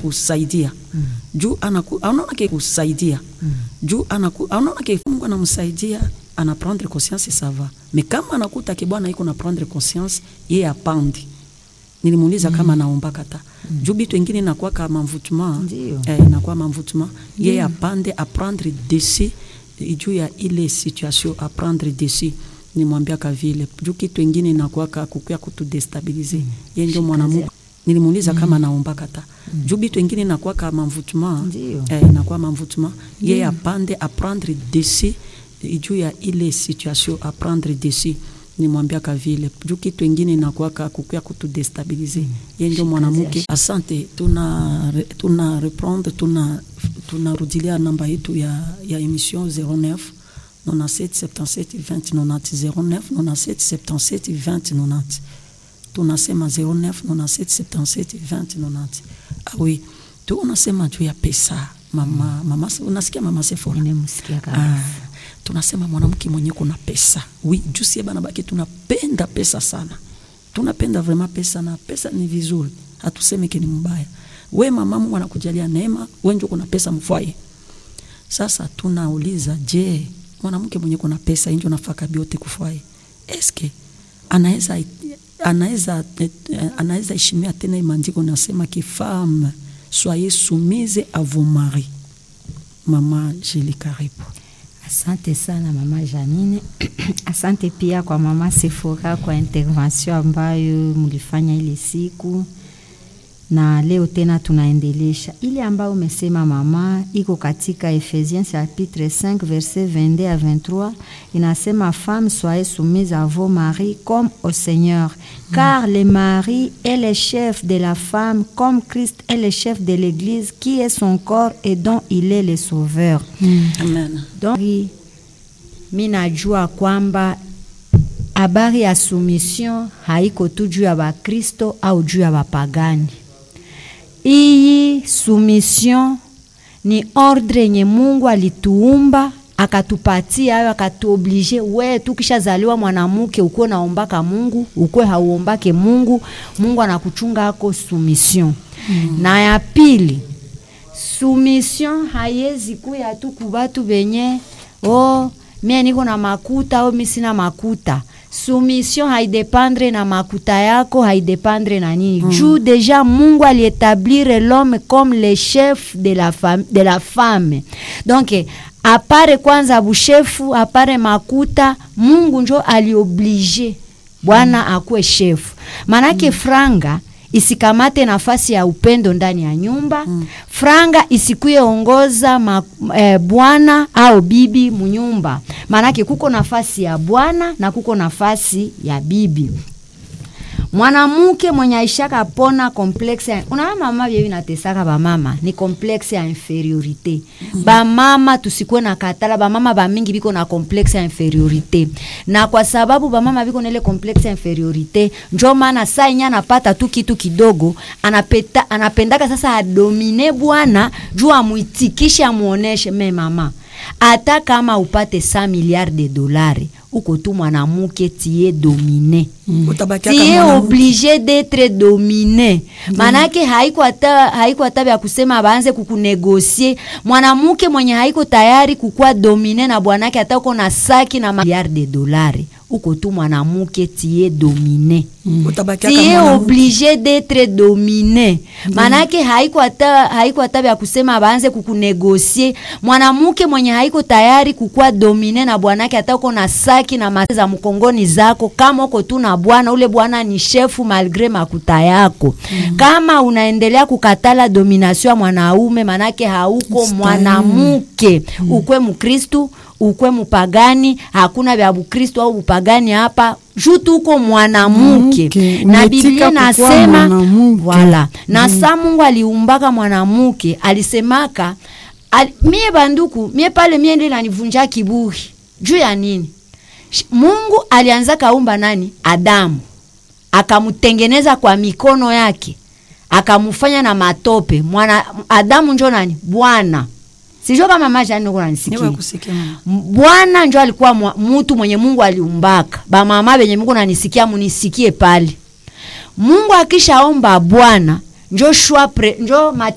kusaidia. Juu anaona ke kusaidia. Juu anaona ke Mungu anamsaidia, ana prendre conscience ça va. Mais kama anakuta ke Bwana iko na prendre conscience, yeye apandi. Nilimuuliza kama naomba kata. Juu bitu wengine inakuwa kama mvutuma. Inakuwa mvutuma. Yeye apande a prendre dessus juu ya ile situation, a prendre dessus. Nimwambia ka vile. Juu kitu wengine inakuwa kukuya kutu destabiliser. Yeye ndio mwanamuke. Nilimuuliza kama naomba kata. Juu bitu wengine inakuwa kama mvutuma. Inakuwa mvutuma. Yeye apande a prendre dessus juu ya ile situation, a prendre dessus. Nimwambia ka vile. Juu kitu wengine inakuwa kukuya kutu destabiliser. Yeye ndio mwanamuke. Asante, tuna reprendre, tunarudilia namba yetu ya emission 09 97 77 20 90 09 97 77 20 90. Tunasema 09 97 77 20 90. Ah oui, tunasema juu ya pesa. Mama unasikia mama Sephora? Nimemsikia kabisa. Tunasema mwanamke mwenye kuna pesa. Oui, juu sie bana baki tunapenda pesa sana. Tunapenda vraiment pesa, na pesa ni vizuri. Hatuseme ni mbaya. We mama, Mungu anakujalia neema, wewe ndio kuna pesa mfwaye. Sasa tunauliza, je, mwanamke mwenye kuna pesa ndio nafaka biote kufwaye? Eske anaweza heshimia tena imandiko nasema ki femme soyez soumise à vos maris. Mama Julie, karibu. Asante sana mama Janine. Asante pia kwa mama Sephora kwa intervention ambayo mlifanya ile siku. Na leo tena tunaendelesha ile ambayo umesema mama, iko katika Ephésiens chapitre 5 verset 22 à 23. Inasema femme soyez soumise à vos maris comme au Seigneur, car le mari est le chef de la femme comme Christ est le chef de l'église qui est son corps et dont il est le sauveur. Amen. Donc mimi najua kwamba habari ya soumission haiko tu juu ya Bakristo au juu ya bapagani. Iyi soumission ni ordre yenye Mungu alituumba akatupatia ayo, akatuoblige wewe tukishazaliwa mwanamke uko naombaka Mungu, uko hauombake Mungu, Mungu anakuchunga yako soumission. Na ya pili, soumission haiwezi kuya tu kubatu benye mimi niko na makuta au mimi sina makuta. Soumission haidependre na makuta yako, haidependre na nini. Juu déjà Mungu aliétablir l'homme comme le chef de la femme. Donc apare kwanza bushefu, apare makuta, Mungu njo alioblige Bwana akuwe chef. Manake franga isikamate nafasi ya upendo ndani ya nyumba. Franga isikuye ongoza bwana au bibi munyumba. Manake kuko nafasi ya bwana na kuko nafasi ya bibi. Mwanamke mwenye aishaka pona complexe, unaona mama yewe inatesaka ba mama ni complexe ya inferiorité. Ba mama tusikwe na katala, ba mama ba mingi biko na complexe ya inferiorité. Na kwa sababu ba mama biko na ile complexe ya inferiorité, ndio maana saa inya anapata tu kitu kidogo, anapendaka sasa adomine bwana, juu amuitikishe amuoneshe mama. Hata kama upate 100 milliards de dollars, uko tu mwanamke tie dominé. Tie obligé d'être dominé. Manake haiko hata ya kusema baanze kukunegosier. Mwanamke mwenye haiko tayari kukua dominé na bwanake hata uko na saki na milliards de dollars, uko tu mwanamke tie dominé. Tie obligé d'être dominé. Manake haiko hata ya kusema baanze kukunegosier. Mwanamke mwenye haiko tayari kukua dominé na bwanake hata uko na saki na mateza mkongoni zako, kama uko tu na bwana, ule bwana ni shefu malgré makuta yako. Kama unaendelea kukatala domination ya mwanaume, manake hauko mwanamke. Ukwe mkristo, ukwe mpagani, hakuna vya Kristo au upagani hapa. Jutu uko mwanamke. Na Biblia nasema wala. Na saa Mungu aliumbaka mwanamke, alisemaka mie banduku, mie pale mie ndile nanivunja kiburi. Juu ya nini? Mungu alianza kaumba nani? Adamu. Akamutengeneza kwa mikono yake. Akamufanya na matope. Adamu njo nani? Bwana. Sijua kama maja niko nanisikia. Bwana njo alikuwa mtu mwenye Mungu aliumbaka. Ba mama benye Mungu nanisikia munisikie pale. Mungu akishaomba Bwana, njo